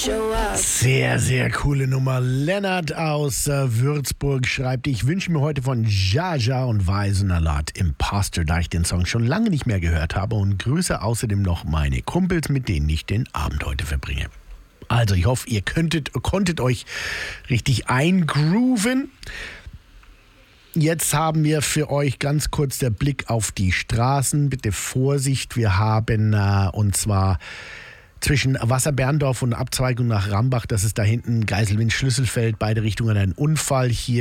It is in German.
Sehr, sehr coole Nummer. Lennart aus Würzburg schreibt, ich wünsche mir heute von Jaja und Weisenalat Imposter, da ich den Song schon lange nicht mehr gehört habe, und grüße außerdem noch meine Kumpels, mit denen ich den Abend heute verbringe. Also ich hoffe, ihr konntet euch richtig eingrooven. Jetzt haben wir für euch ganz kurz der Blick auf die Straßen. Bitte Vorsicht, wir haben und zwar zwischen Wasserberndorf und Abzweigung nach Rambach, das ist da hinten Geiselwind-Schlüsselfeld, beide Richtungen ein Unfall. Hier